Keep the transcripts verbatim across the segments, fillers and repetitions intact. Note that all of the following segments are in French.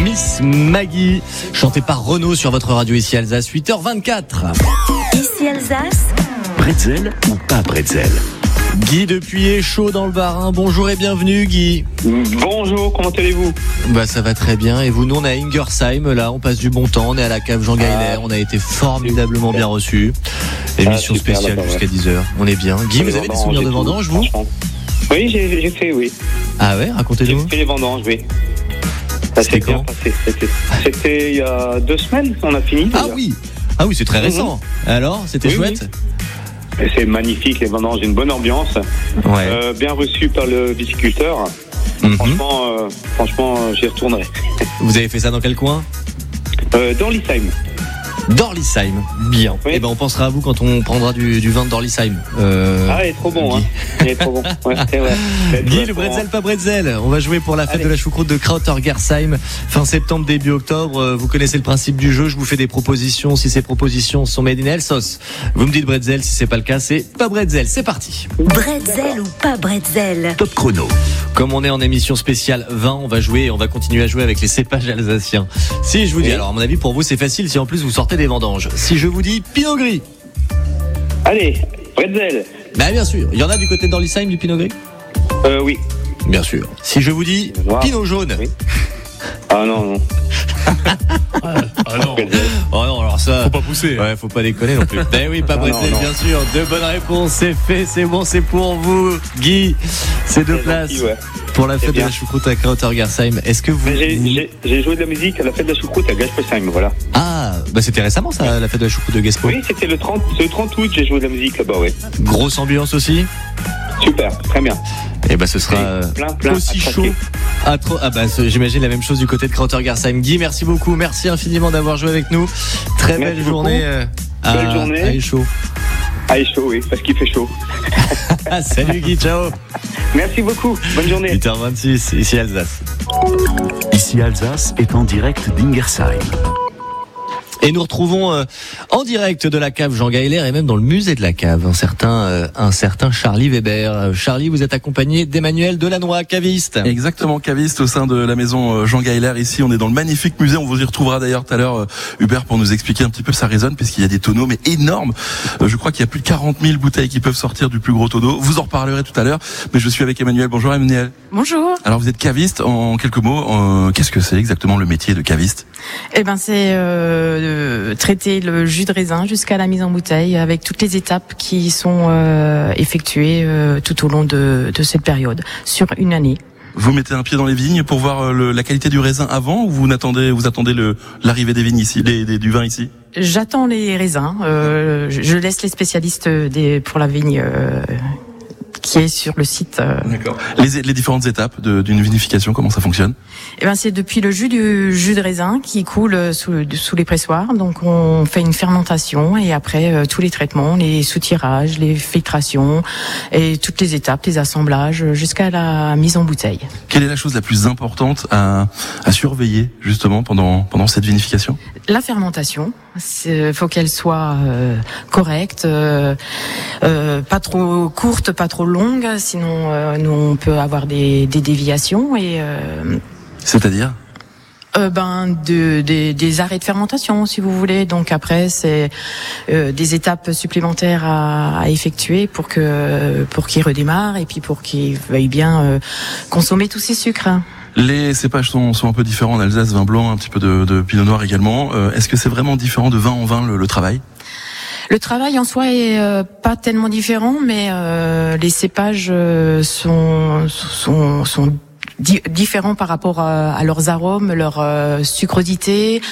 Miss Maggie, chanté par Renaud sur votre radio ici Alsace, huit heures vingt-quatre. Ici Alsace. Bretzel ou pas bretzel? Guy depuis Échaud dans le Bas-Rhin, bonjour et bienvenue Guy. Bonjour, comment allez-vous? Bah ça va très bien, et vous? Nous on est à Ingersheim, là on passe du bon temps, on est à la cave Jean Gaillard, ah, on a été formidablement bien reçus. Émission ah, super, spéciale d'accord, jusqu'à ouais. dix heures, on est bien. Guy, vous avez des souvenirs de vendanges vous? Oui, j'ai, j'ai fait, oui. Ah ouais, racontez-nous. J'ai fait les vendanges, oui. Ça c'était quand? C'était, c'était il y a deux semaines, on a fini. Ah oui, ah oui, c'est très récent. Mm-hmm. Alors, c'était oui, chouette oui. C'est magnifique, les vendanges, une bonne ambiance, ouais. euh, bien reçu par le viticulteur. Mm-hmm. Franchement, euh, franchement, j'y retournerai. Vous avez fait ça dans quel coin? euh, Dans l'Isheim. Dorlisheim, bien. Oui. Et ben on pensera à vous quand on prendra du, du vin de Dorlisheim. Euh... Ah, il est trop bon, Guy. hein. Il est trop bon. Ouais, c'est vrai. Guy, le bretzel pas bretzel. On va jouer pour la fête Allez. de la choucroute de Krautergersheim fin septembre début octobre. Vous connaissez le principe du jeu. Je vous fais des propositions. Si ces propositions sont made in Elsass, vous me dites bretzel. Si c'est pas le cas, c'est pas bretzel. C'est parti. Bretzel ou pas bretzel? Top chrono. Comme on est en émission spéciale vin, on va jouer et on va continuer à jouer avec les cépages alsaciens. Si je vous dis, oui. alors à mon avis pour vous c'est facile. Si en plus vous sortez des vendanges. Si je vous dis Pinot Gris. Allez, bretzel. Bah bien sûr. Il y en a du côté de Dorlisheim du Pinot Gris? Euh oui. Bien sûr. Si je vous dis Pinot Jaune. Oui. Ah non, non. ah non. Oh non, alors ça. Faut pas pousser. Ouais, faut pas déconner non plus. Ben oui, pas bretzel, bien sûr. Deux bonnes réponses, c'est fait, c'est bon, c'est pour vous, Guy. C'est deux places. Gentil, ouais. Pour la fête de la choucroute à Krautergersheim. Est-ce que vous. J'ai, j'ai, j'ai joué de la musique à la fête de la choucroute à Gaspesheim, voilà. Ah, bah c'était récemment ça, la fête de la choucroute de Gaspo. Oui, c'était le trente, le trente août, j'ai joué de la musique là-bas, ouais. Grosse ambiance aussi? Super, très bien. Et bah ce sera plein, plein aussi chaud. À trop... Ah bah j'imagine la même chose du côté de Krautergersheim. Guy, merci beaucoup, merci infiniment d'avoir joué avec nous. Très merci belle journée euh, à, belle journée à Échaud. À Échaud, oui, parce qu'il fait chaud. Salut Guy, ciao. Merci beaucoup, bonne journée. huit heures vingt-six, ici Alsace. Ici Alsace est en direct d'Ingersheim. Et nous retrouvons euh, en direct de la cave Jean Gaillard et même dans le musée de la cave un certain euh, un certain Charlie Weber. Euh, Charlie, vous êtes accompagné d'Emmanuel Delannoy, caviste. Exactement, caviste au sein de la maison euh, Jean Gaillard. Ici, on est dans le magnifique musée. On vous y retrouvera d'ailleurs tout à l'heure, euh, Hubert, pour nous expliquer un petit peu sa raisonne, puisqu'il y a des tonneaux mais énormes. Euh, je crois qu'il y a plus de quarante mille bouteilles qui peuvent sortir du plus gros tonneau. Vous en reparlerez tout à l'heure. Mais je suis avec Emmanuel. Bonjour Emmanuel. Bonjour. Alors vous êtes caviste. En quelques mots, euh, qu'est-ce que c'est exactement le métier de caviste? Eh ben c'est euh, traiter le jus de raisin jusqu'à la mise en bouteille avec toutes les étapes qui sont euh, effectuées euh, tout au long de, de cette période sur une année. Vous mettez un pied dans les vignes pour voir le, la qualité du raisin avant, ou vous attendez, vous attendez le, l'arrivée des vignes ici, des, des, du vin ici? J'attends les raisins. Euh, je laisse les spécialistes des, pour la vigne euh, qui est sur le site. Euh. D'accord. Les, les différentes étapes de, d'une vinification, comment ça fonctionne? Eh ben c'est depuis le jus du jus de raisin qui coule sous, sous les pressoirs. Donc on fait une fermentation et après euh, tous les traitements, les soutirages, les filtrations et toutes les étapes, les assemblages jusqu'à la mise en bouteille. Quelle est la chose la plus importante à, à surveiller justement pendant pendant cette vinification? La fermentation. Il faut qu'elle soit euh, correcte, euh, euh, pas trop courte, pas trop longue, sinon euh, nous on peut avoir des, des déviations et. Euh, C'est-à-dire? Euh, ben de, de, des arrêts de fermentation, si vous voulez. Donc après, c'est euh, des étapes supplémentaires à, à effectuer pour que pour qu'il redémarre et puis pour qu'il veuille bien euh, consommer tous ces sucres. Les cépages sont, sont un peu différents en Alsace, vin blanc, un petit peu de, de pinot noir également. Euh, est-ce que c'est vraiment différent de vin en vin le, le travail? Le travail en soi est euh, pas tellement différent, mais euh, les cépages euh, sont sont sont di- différents par rapport à, à leurs arômes, leur euh, sucrosité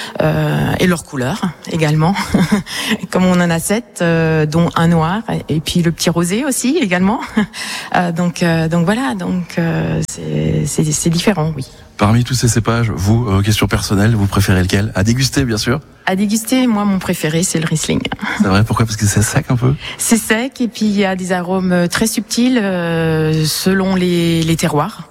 euh, et leur couleur également. Comme on en a sept, euh, dont un noir et puis le petit rosé aussi également. Euh, donc euh, donc voilà, donc euh, c'est, c'est c'est différent, oui. Parmi tous ces cépages, vous, euh, question personnelle, vous préférez lequel? À déguster, bien sûr. À déguster, moi, mon préféré, c'est le Riesling. C'est vrai, pourquoi? Parce que c'est sec un peu? C'est sec, et puis il y a des arômes très subtils euh, selon les, les terroirs.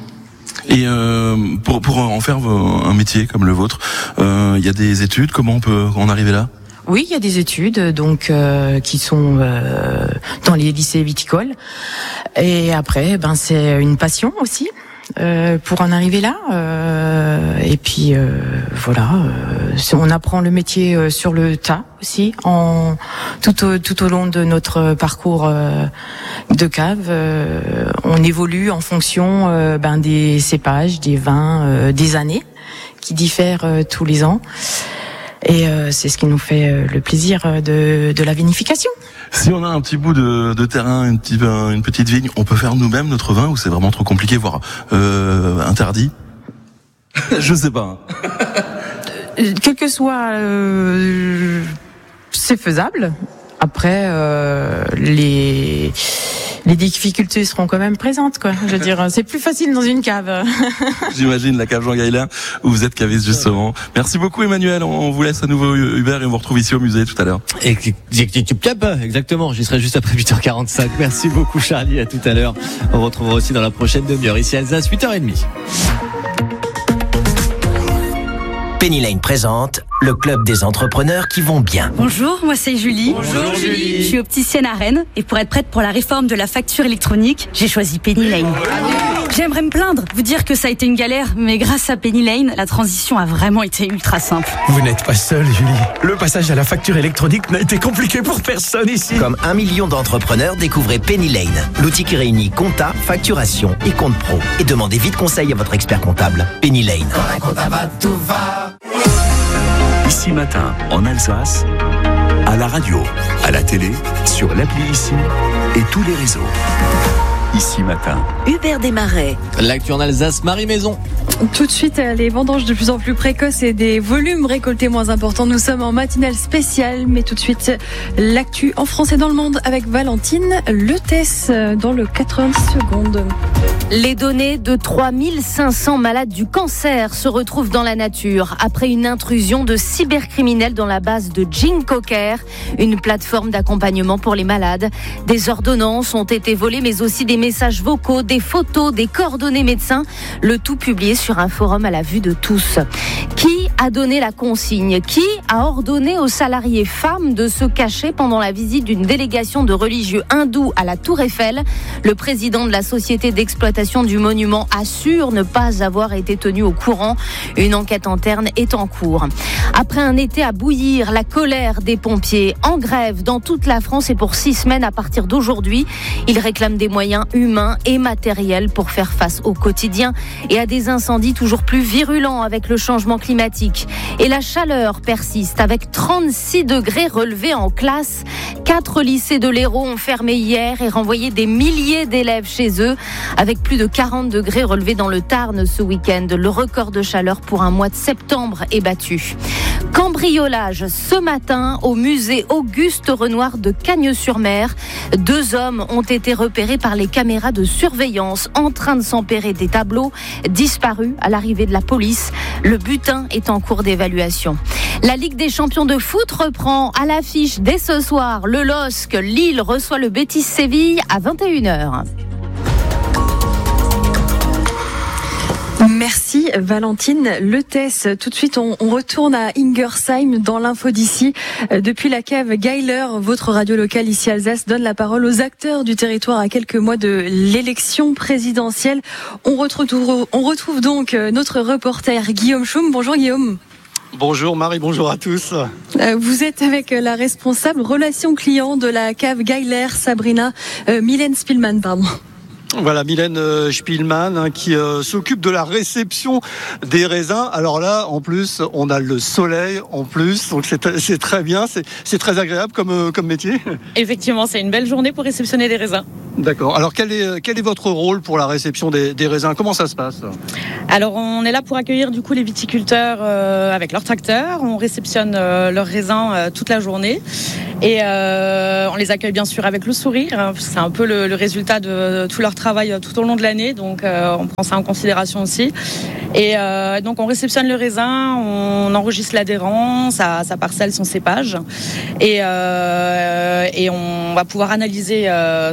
Et euh, pour, pour en faire un métier comme le vôtre, euh, il y a des études, comment on peut en arriver là? Oui, il y a des études donc euh, qui sont euh, dans les lycées viticoles. Et après, ben c'est une passion aussi. euh, pour en arriver là. Euh, et puis euh, voilà, euh, on apprend le métier euh, sur le tas aussi, en tout au, tout au long de notre parcours euh, de cave. Euh, on évolue en fonction euh, ben, des cépages, des vins, euh, des années qui diffèrent euh, tous les ans. Et euh, c'est ce qui nous fait euh, le plaisir de, de la vinification. Si on a un petit bout de, de terrain, une petite, une petite vigne, on peut faire nous-mêmes notre vin ou c'est vraiment trop compliqué, voire euh, interdit? Je sais pas. Quel que soit, euh, c'est faisable. Après, euh, les les difficultés seront quand même présentes, quoi. Je veux dire, c'est plus facile dans une cave. J'imagine la cave Jean Gaillard où vous êtes caviste justement. Merci beaucoup Emmanuel. On vous laisse à nouveau Hubert et on vous retrouve ici au musée tout à l'heure. Exactement. J'y serai juste après huit heures quarante-cinq. Merci beaucoup Charlie. À tout à l'heure. On vous retrouvera aussi dans la prochaine demi-heure ici à Alsace, huit heures trente. Penny Lane présente le club des entrepreneurs qui vont bien. Bonjour, moi c'est Julie. Bonjour Julie. Je suis opticienne à Rennes et pour être prête pour la réforme de la facture électronique, j'ai choisi Penny Lane. J'aimerais me plaindre, vous dire que ça a été une galère, mais grâce à Penny Lane, la transition a vraiment été ultra simple. Vous n'êtes pas seule, Julie. Le passage à la facture électronique n'a été compliqué pour personne ici. Comme un million d'entrepreneurs, découvrez Penny Lane, l'outil qui réunit compta, facturation et compte pro. Et demandez vite conseil à votre expert comptable. Penny Lane. Quand un compta va, tout va. Ici Matin, en Alsace, à la radio, à la télé, sur l'appli Ici et tous les réseaux. Ici Matin. Hubert Desmarais. L'actu en Alsace, Marie Maison. Tout de suite, les vendanges de plus en plus précoces et des volumes récoltés moins importants. Nous sommes en matinale spéciale, mais tout de suite, l'actu en France et dans le monde avec Valentine Le Tess dans le quatre-vingt-dix secondes. Les données de trois mille cinq cents malades du cancer se retrouvent dans la nature après une intrusion de cybercriminels dans la base de GeneCocker, une plateforme d'accompagnement pour les malades. Des ordonnances ont été volées, mais aussi des messages vocaux, des photos, des coordonnées médecins, le tout publié sur un forum à la vue de tous. Qui a donné la consigne? Qui a ordonné aux salariés femmes de se cacher pendant la visite d'une délégation de religieux hindous à la Tour Eiffel? Le président de la société d'exploitation du monument assure ne pas avoir été tenu au courant. Une enquête interne est en cours. Après un été à bouillir, la colère des pompiers en grève dans toute la France et pour six semaines à partir d'aujourd'hui. Ils réclament des moyens humains et matériels pour faire face au quotidien et à des incendies toujours plus virulents avec le changement climatique. Et la chaleur persiste avec trente-six degrés relevés en classe. Quatre lycées de l'Hérault ont fermé hier et renvoyé des milliers d'élèves chez eux avec plus de quarante degrés relevés dans le Tarn ce week-end. Le record de chaleur pour un mois de septembre est battu. Cambriolage ce matin au musée Auguste Renoir de Cagnes-sur-Mer. Deux hommes ont été repérés par les caméras de surveillance en train de s'emparer des tableaux, disparus à l'arrivée de la police. Le butin est en cours d'évaluation. La Ligue des champions de foot reprend à l'affiche dès ce soir. Le L O S C, Lille reçoit le Betis Séville à vingt et une heures. Merci Valentine Le Tess. Tout de suite, on, on retourne à Ingersheim dans l'info d'ici. Depuis la cave Geiler, votre radio locale ici Alsace donne la parole aux acteurs du territoire à quelques mois de l'élection présidentielle. On retrouve, on retrouve donc notre reporter Guillaume Schum. Bonjour Guillaume. Bonjour Marie, bonjour à tous. Vous êtes avec la responsable relations clients de la cave Geiler, Sabrina euh, Mylène Spielmann, pardon. Voilà, Mylène euh, Spielmann hein, qui euh, s'occupe de la réception des raisins. Alors là, en plus, on a le soleil en plus, donc c'est, c'est très bien, c'est, c'est très agréable comme, euh, comme métier. Effectivement, c'est une belle journée pour réceptionner les raisins. D'accord. Alors quel est, quel est votre rôle pour la réception des, des raisins? Comment ça se passe? Alors on est là pour accueillir du coup les viticulteurs euh, avec leurs tracteurs. On réceptionne euh, leurs raisins euh, toute la journée et euh, on les accueille bien sûr avec le sourire. C'est un peu le, le résultat de, de tout leur travail tout au long de l'année, donc euh, on prend ça en considération aussi. Et euh, donc on réceptionne le raisin, on enregistre l'adhérent, sa, sa parcelle, son cépage, et, euh, et on va pouvoir analyser euh, son,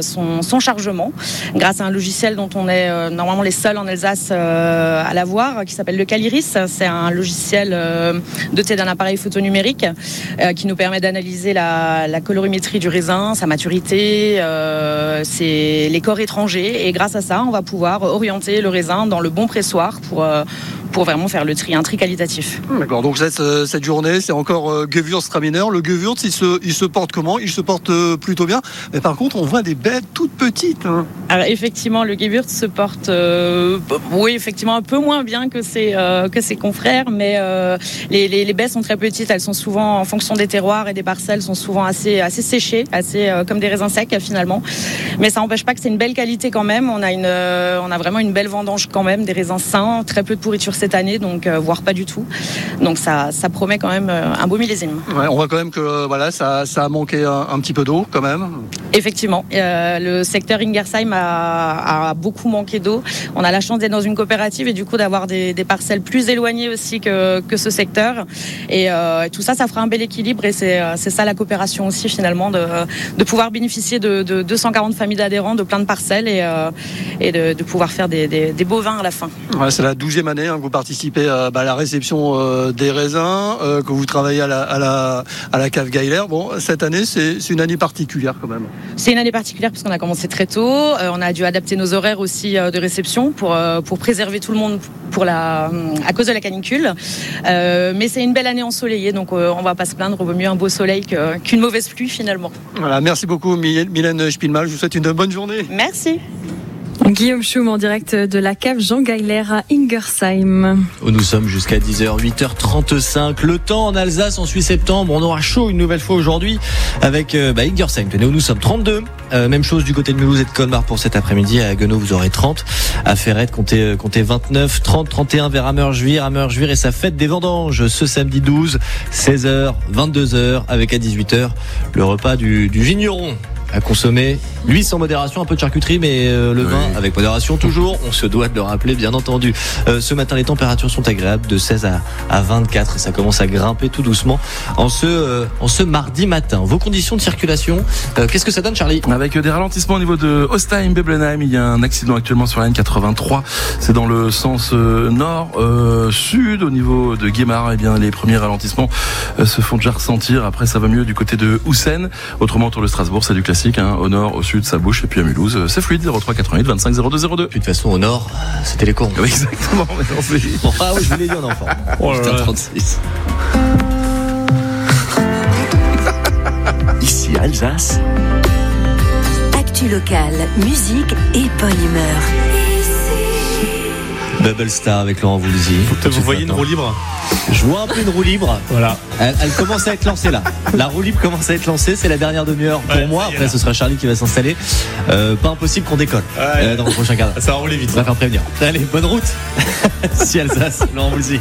son chargement grâce à un logiciel dont on est euh, normalement les seuls en Alsace euh, à l'avoir, qui s'appelle le Caliris. C'est un logiciel euh, doté d'un appareil photo numérique euh, qui nous permet d'analyser la, la colorimétrie du raisin, sa maturité, euh, ses, les corps étrangers, et grâce à ça, on va pouvoir orienter le raisin dans le bon pressoir pour euh, pour vraiment faire le tri, un tri qualitatif. D'accord, donc cette, cette journée, c'est encore euh, Gewürztraminer. Le Gewürz, il se, il se porte comment? Il se porte euh, plutôt bien. Mais par contre, on voit des baies toutes petites. Hein. Alors effectivement, le Gewürz se porte, euh, oui, effectivement, un peu moins bien que ses, euh, que ses confrères, mais euh, les, les, les baies sont très petites. Elles sont souvent, en fonction des terroirs et des parcelles, sont souvent assez, assez séchées, assez euh, comme des raisins secs finalement. Mais ça n'empêche pas que c'est une belle qualité quand même. On a, une, euh, on a vraiment une belle vendange quand même, des raisins sains, très peu de pourriture cette année, donc euh, voire pas du tout. Donc ça, ça promet quand même euh, un beau millésime. Ouais, on voit quand même que euh, voilà, ça, ça a manqué un, un petit peu d'eau quand même. Effectivement, euh, le secteur Ingersheim a, a beaucoup manqué d'eau. On a la chance d'être dans une coopérative et du coup d'avoir des, des parcelles plus éloignées aussi que, que ce secteur. Et, euh, et tout ça, ça fera un bel équilibre, et c'est, c'est ça la coopération aussi finalement, de, de pouvoir bénéficier de, de deux cent quarante familles d'adhérents, de plein de parcelles, et, euh, et de, de pouvoir faire des, des, des beaux vins à la fin. Ouais, c'est la douzième année hein, que vous participez à, bah, à la réception euh, des raisins, euh, que vous travaillez à la, à la, à la cave Geiler. Bon, cette année, c'est, c'est une année particulière quand même. C'est une année particulière parce qu'on a commencé très tôt. Euh, on a dû adapter nos horaires aussi euh, de réception pour, euh, pour préserver tout le monde pour la, à cause de la canicule. Euh, mais c'est une belle année ensoleillée, donc euh, on va pas se plaindre. Il vaut mieux un beau soleil que, qu'une mauvaise pluie finalement. Voilà, merci beaucoup Mylène Spielmann. Je vous souhaite une bonne journée. Merci. Guillaume Choum en direct de la cave Jean Geiler à Ingersheim. Où nous sommes jusqu'à dix heures, huit heures trente-cinq. Le temps en Alsace en suit septembre. On aura chaud une nouvelle fois aujourd'hui avec euh, bah, Ingersheim. Tenez, où nous sommes trente-deux. Euh, même chose du côté de Mulhouse et de Colmar pour cet après-midi. À Haguenau, vous aurez trente. À Ferrette, comptez, euh, comptez vingt-neuf, trente, trente et un vers Ammerjuir. Ammerjuir et sa fête des vendanges ce samedi douze, seize heures, vingt-deux heures, avec à dix-huit heures le repas du, du vigneron à consommer. Lui sans modération, un peu de charcuterie, mais euh, le oui. vin avec modération toujours. On se doit de le rappeler, bien entendu. Euh, ce matin, les températures sont agréables, de seize à, à vingt-quatre. Ça commence à grimper tout doucement en ce, euh, en ce mardi matin. Vos conditions de circulation, euh, qu'est-ce que ça donne, Charlie? Avec des ralentissements au niveau de Ostheim-Beblenheim, il y a un accident actuellement sur la N quatre-vingt-trois. C'est dans le sens euh, nord-sud. Euh, au niveau de Guémar, eh bien, les premiers ralentissements euh, se font déjà ressentir. Après, ça va mieux du côté de Houssen. Autrement, autour de Strasbourg, c'est du classique. Hein. Au nord, au sud, ça bouge, et puis à Mulhouse, c'est fluide. Zéro trois quatre-vingt-huit vingt-cinq zéro deux zéro deux. Puis de toute façon, au nord, c'était les cons. Oui, exactement. Bon, ah oui, je vous l'ai dit en enfant. Oh là là. trente-six. Ici Alsace. Actu locale, musique et bonne humeur. Bubble Star avec Laurent Voulzy. Vous voyez une roue libre? Je vois un peu une roue libre. Voilà. Elle, elle commence à être lancée là. La roue libre commence à être lancée. C'est la dernière demi-heure pour ouais, moi. Après, ce sera Charlie qui va s'installer. Euh, pas impossible qu'on décolle ouais, euh, dans le prochain quart d'heure. Ça va rouler vite. On va faire prévenir. Allez, bonne route. Si Alsace, Laurent Voulzy.